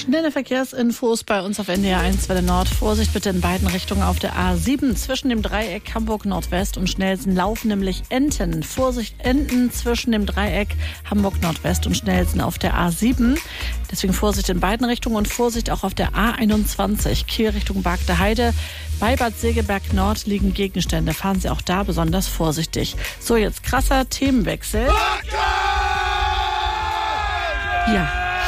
Schnelle Verkehrsinfos bei uns auf NDR 1 Welle Nord. Vorsicht bitte in beiden Richtungen auf der A7 zwischen dem Dreieck Hamburg Nordwest und Schnellsen laufen nämlich Enten. Vorsicht Enten zwischen dem Dreieck Hamburg Nordwest und Schnellsen auf der A7. Deswegen Vorsicht in beiden Richtungen und Vorsicht auch auf der A21 Kiel Richtung Bargter Heide. Bei Bad Segeberg Nord liegen Gegenstände. Fahren Sie auch da besonders vorsichtig. So, jetzt krasser Themenwechsel. Ja.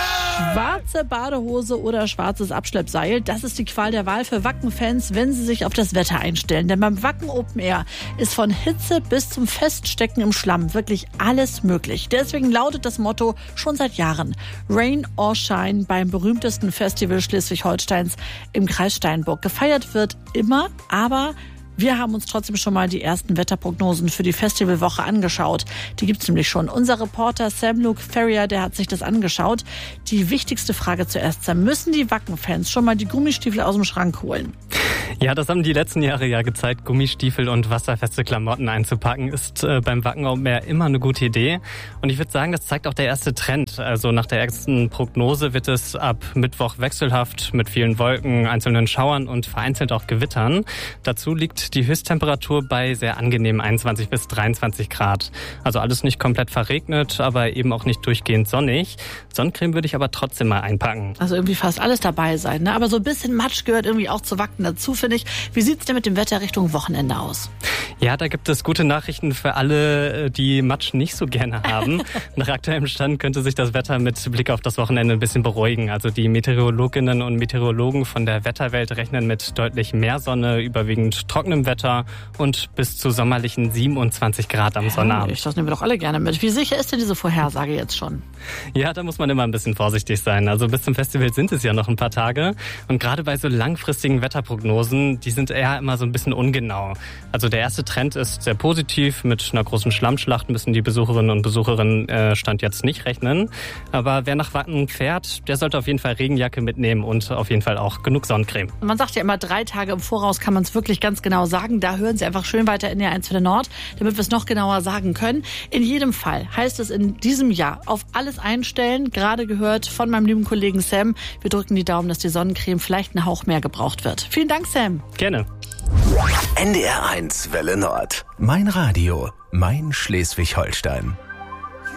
Schwarze Badehose oder schwarzes Abschleppseil, das ist die Qual der Wahl für Wacken-Fans, wenn sie sich auf das Wetter einstellen. Denn beim Wacken Open Air ist von Hitze bis zum Feststecken im Schlamm wirklich alles möglich. Deswegen lautet das Motto schon seit Jahren: Rain or Shine beim berühmtesten Festival Schleswig-Holsteins im Kreis Steinburg. Gefeiert wird immer, aber wir haben uns trotzdem schon mal die ersten Wetterprognosen für die Festivalwoche angeschaut. Die gibt's nämlich schon. Unser Reporter Sam-Luke Ferrier, der hat sich das angeschaut. Die wichtigste Frage zuerst, Sam: Müssen die Wacken-Fans schon mal die Gummistiefel aus dem Schrank holen? Ja, das haben die letzten Jahre ja gezeigt. Gummistiefel und wasserfeste Klamotten einzupacken ist beim Wacken Open Air immer eine gute Idee. Und ich würde sagen, das zeigt auch der erste Trend. Also nach der ersten Prognose wird es ab Mittwoch wechselhaft mit vielen Wolken, einzelnen Schauern und vereinzelt auch Gewittern. Dazu liegt die Höchsttemperatur bei sehr angenehmen 21 bis 23 Grad. Also alles nicht komplett verregnet, aber eben auch nicht durchgehend sonnig. Sonnencreme würde ich aber trotzdem mal einpacken. Also irgendwie fast alles dabei sein, ne? Aber so ein bisschen Matsch gehört irgendwie auch zu Wacken dazu, finde ich. Wie sieht's denn mit dem Wetter Richtung Wochenende aus? Ja, da gibt es gute Nachrichten für alle, die Matsch nicht so gerne haben. Nach aktuellem Stand könnte sich das Wetter mit Blick auf das Wochenende ein bisschen beruhigen. Also die Meteorologinnen und Meteorologen von der Wetterwelt rechnen mit deutlich mehr Sonne, überwiegend trockenem Wetter und bis zu sommerlichen 27 Grad am Sonnabend. Das nehmen wir doch alle gerne mit. Wie sicher ist denn diese Vorhersage jetzt schon? Ja, da muss man immer ein bisschen vorsichtig sein. Also bis zum Festival sind es ja noch ein paar Tage. Und gerade bei so langfristigen Wetterprognosen, die sind eher immer so ein bisschen ungenau. Also der erste Trend ist sehr positiv. Mit einer großen Schlammschlacht müssen die Besucherinnen und Besucher Stand jetzt nicht rechnen. Aber wer nach Wacken fährt, der sollte auf jeden Fall Regenjacke mitnehmen und auf jeden Fall auch genug Sonnencreme. Man sagt ja immer, 3 Tage im Voraus kann man es wirklich ganz genau sagen. Da hören Sie einfach schön weiter in der 1 Welle Nord, damit wir es noch genauer sagen können. In jedem Fall heißt es in diesem Jahr auf alles einstellen. Gerade gehört von meinem lieben Kollegen Sam. Wir drücken die Daumen, dass die Sonnencreme vielleicht einen Hauch mehr gebraucht wird. Vielen Dank, Sam. Gerne. NDR 1 Welle Nord. Mein Radio, mein Schleswig-Holstein.